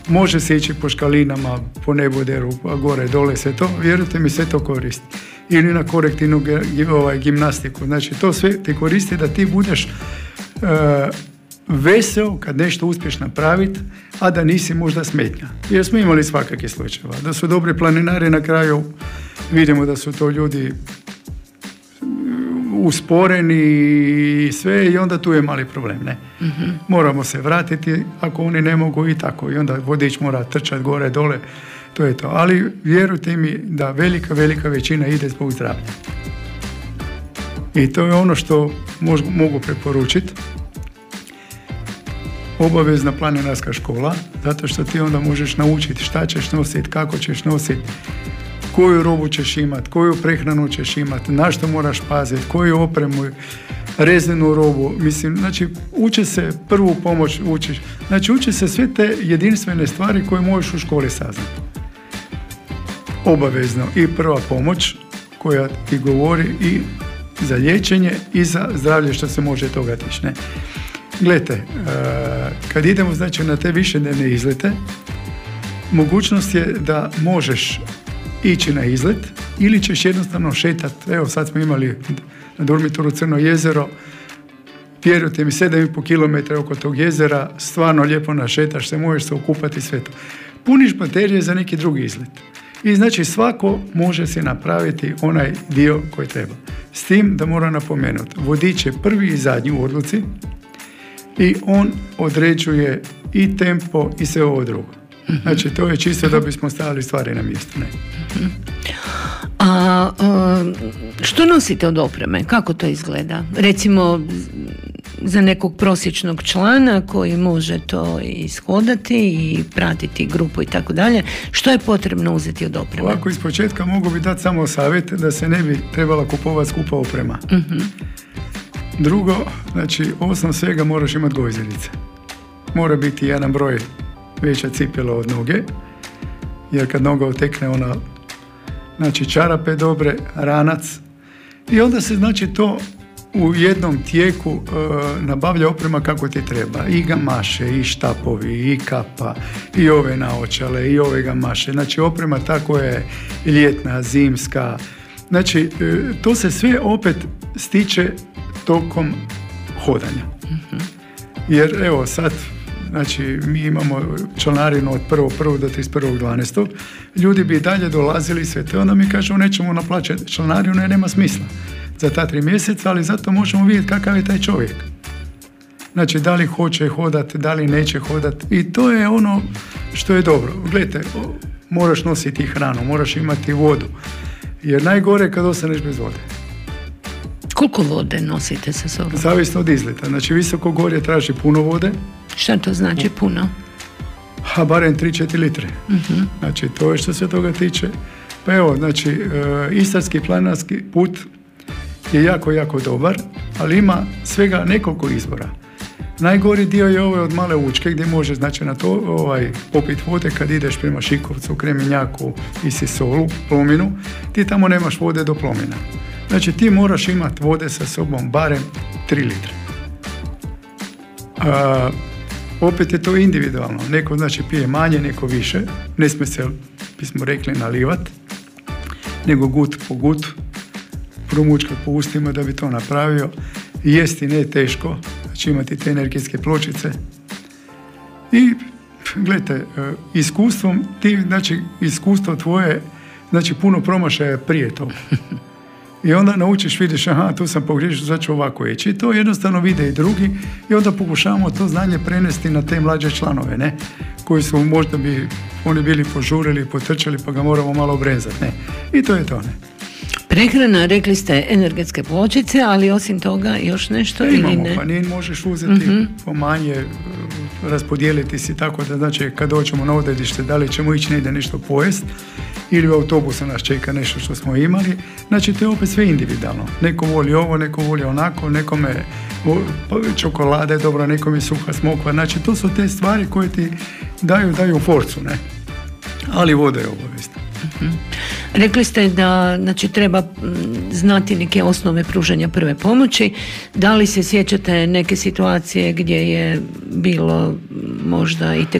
može se ići po škalinama, po neboderu, gore, dole, sve to, vjerujte mi, sve to koristi. Ili na korektivnu gimnastiku. Znači, to sve ti koristi da ti budeš veseo kad nešto uspješ napraviti, a da nisi možda smetnja. Jer smo imali svakakve slučajeva. Da su dobri planinari, na kraju vidimo da su to ljudi usporeni i sve, i onda tu je mali problem, ne? Mm-hmm. Moramo se vratiti ako oni ne mogu i tako. I onda vodič mora trčati gore, dole, to je to. Ali vjerujte mi da velika većina ide zbog zdravlja. I to je ono što mogu preporučiti. Obavezna planinarska škola, zato što ti onda možeš naučiti šta ćeš nositi, kako ćeš nositi, koju robu ćeš imati, koju prehranu ćeš imati, na što moraš paziti, koju opremu, rezinu robu, mislim, znači uče se prvu pomoć, uče se sve te jedinstvene stvari koje možeš u školi saznati. Obavezno i prva pomoć koja ti govori i za liječenje i za zdravlje što se može toga tići, ne? Gledajte, kad idemo znači na te višednevne izlete, mogućnost je da možeš ići na izlet ili ćeš jednostavno šetati. Evo sad smo imali na Durmitoru Crno jezero, vjerujte mi, 7,5 km oko tog jezera, stvarno lijepo našetaš se, možeš se okupati, sve to. Puniš baterije za neki drugi izlet. I znači svako može se napraviti onaj dio koji treba. S tim da mora napomenuti, vodič je prvi i zadnji u odluci i on određuje i tempo i sve ovo drugo. Znači to je čisto da bismo stavili stvari na mjesto. Ne? Što nosite od opreme? Kako to izgleda? Recimo za nekog prosječnog člana koji može to ishodati i pratiti grupu i tako dalje, što je potrebno uzeti od opreme? Ovako iz početka mogu bi dati samo savjet da se ne bi trebala kupovati skupa oprema. Drugo, znači osnov svega moraš imati gojzerice. Mora biti jedan broj veća cipela od noge, jer kad noga otekne ona, znači čarape dobre, ranac, i onda se znači to u jednom tijeku nabavlja oprema kako ti treba. I gamaše, i štapovi, i kapa, i ove naočale, i ove gamaše. Znači oprema ta koja je ljetna, zimska. Znači to se sve opet stiče tokom hodanja. Jer evo sad, znači mi imamo članarinu od 1.1. do 31.12. Ljudi bi dalje dolazili sve to, onda mi kažemo nećemo naplaćati članarinu jer nema smisla za ta 3 mjeseca, ali zato možemo vidjeti kakav je taj čovjek. Znači da li hoće hodati, da li neće hodati, i to je ono što je dobro. Gledajte, moraš nositi hranu, moraš imati vodu, jer najgore kad ostaneš bez vode. Koliko vode nosite sa sobom? Zavisno od izleta. Znači visoko gorje traži puno vode. Šta to znači puno? A barem 3-4 litre. Znači to je što se toga tiče. Pa evo, znači istarski planinarski put je jako dobar, ali ima svega nekoliko izvora. Najgori dio je ovaj od Male Učke gdje možeš znači na to popiti vode kad ideš prema Šikovcu, Kremenjaku i Sisolu, Plominu. Ti tamo nemaš vode do Plomina. Znači ti moraš imati vode sa sobom barem 3 litre. Opet je to individualno. Neko znači pije manje, neko više. Ne smije se, bismo rekli, nalivati, nego gut po gut, promučkat po ustima da bi to napravio. Jesti ne teško, znači imati te energetske pločice. I gledajte, iskustvom ti, znači iskustvo tvoje, znači puno promašaja prije toga. I onda naučiš, vidiš, aha, tu sam pogriješio, sad ću ovako ići. I to jednostavno vide i drugi i onda pokušavamo to znanje prenesti na te mlađe članove, ne? Koji su možda bi oni bili požurili, potrčali, pa ga moramo malo brenzati, ne? I to je to, ne? Prehrana, rekli ste energetske pločice, ali osim toga još nešto ili ne? Pa nije možeš uzeti pomanje, raspodijeliti si tako da znači kad dođemo na odredište da li ćemo ići negdje nešto pojest ili u autobusu nas čeka nešto što smo imali, znači to je opet sve individualno. Neko voli ovo, neko voli onako, nekome čokolada je dobra, nekome suha smokva, znači to su te stvari koje ti daju forcu, ne? Ali voda je obavezna. Rekli ste da znači, treba znati neke osnove pružanja prve pomoći. Da li se sjećate neke situacije gdje je bilo možda i